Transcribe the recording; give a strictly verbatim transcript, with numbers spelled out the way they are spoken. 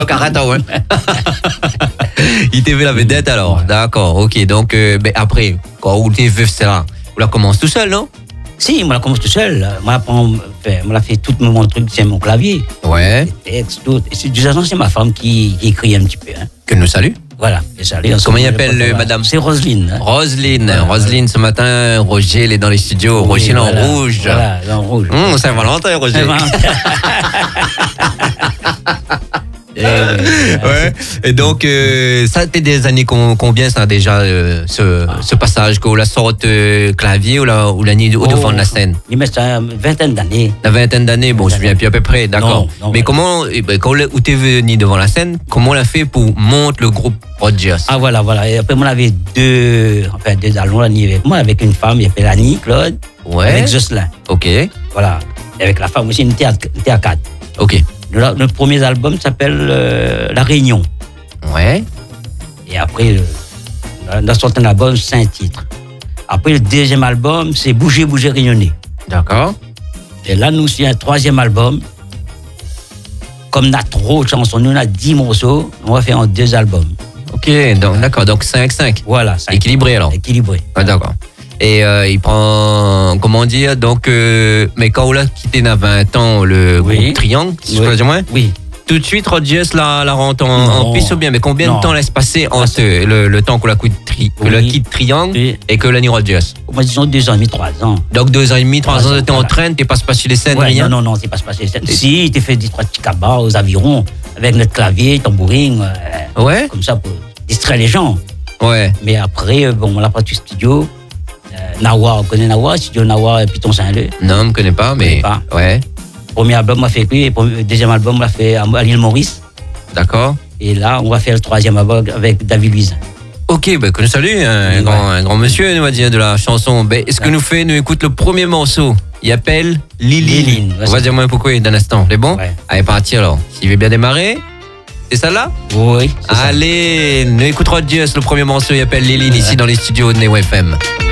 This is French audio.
Carata, ouais. Il T V la vedette alors. Ouais. D'accord, ok. Donc, euh, ben, après, quand vous T V, c'est là, vous la commencez tout seul, non? Si, moi, la commence tout seul. Moi, je fait tout mon truc, c'est mon clavier. Ouais. Les textes, tout. Et c'est, du coup, c'est ma femme qui, qui écrit un petit peu. Hein. Que nous salue. Voilà, je salue. Comment il appelle euh, madame? C'est Roselyne. Hein. Roselyne. Voilà, Roselyne, ce matin, Roger, elle est dans les studios. Oui, Roger, voilà, en rouge. Voilà, en rouge. Mmh, Saint-Valentin, Roger. Saint-Valentin. Et, ouais. Et donc, euh, ça fait des années combien ça déjà euh, ce, ah. ce passage que la sorte euh, clavier ou la ou la ni au devant de la scène? Il met ça une vingtaine d'années. La vingtaine d'années, bon, je me souviens plus à peu près, d'accord. Non, non, mais voilà. Comment, eh ben, quand où t'es venu devant la scène, comment on a fait pour monter le groupe Rodgers? Ah voilà, voilà. Et après, moi, on avait deux, enfin deux allons avec moi, avec une femme, il y avait Annie, Claude, ouais. Avec Jocelyn. Ok. Voilà. Et avec la femme aussi, une théâtre, une théâtre quatre. Ok. Le, le premier album s'appelle euh, La Réunion. Ouais. Et après, euh, on a sorti un album, cinq titres. Après, le deuxième album, c'est Bouger, Bouger, Rayonner. D'accord. Et là, nous, c'est un troisième album. Comme on a trop de chansons, nous, on a dix morceaux, on va faire en deux albums. Ok, donc, d'accord, donc cinq cinq. Voilà. cinq. Équilibré alors. Équilibré. Ah, d'accord. Et euh, il prend, comment dire, donc, euh, mais quand on a quitté à vingt ans le oui. groupe Triangle, si oui. je peux moins, oui. Tout de suite, Rodgers la, la rentre en, en piste ou bien, mais combien non. de temps laisse passer entre ah, le, le temps qu'on la quitte, tri, oui. la quitte Triangle oui. et que l'année Rodgers? Moi, disons deux ans et demi, trois ans. Donc deux ans et demi, trois ans, tu étais en train, tu n'es pas passé les scènes, ouais, rien? Non, non, non, tu n'es pas passé les scènes. Si, tu fait des trois petits cabas aux avirons, avec notre clavier, tambouring, euh, ouais. comme ça, pour distraire les gens. Ouais. Mais après, bon, on l'a pas du studio. Euh, Nawa, on connaît Nawa, studio Nawa, Python Saint-Leu. Non, on ne connaît pas, mais. Pas. Ouais. Premier album, on l'a fait lui, et deuxième album, on l'a fait à l'île Maurice. D'accord. Et là, on va faire le troisième album avec David Luiz. Ok, ben, que nous salue, un, oui, grand, ouais. un grand monsieur, nous va dire, de la chanson. Ben, est-ce que ouais. nous fait, nous écoute le premier morceau? Il appelle Liline. Liline ouais, on va dire moi pourquoi d'un instant. C'est bon? Ouais. Allez, partir alors. S'il veut bien démarrer. C'est ça là? Oui. Allez, ça. Nous écoutons Rodgers, le premier morceau, il appelle Liline ouais. ici dans les studios de Neo F M.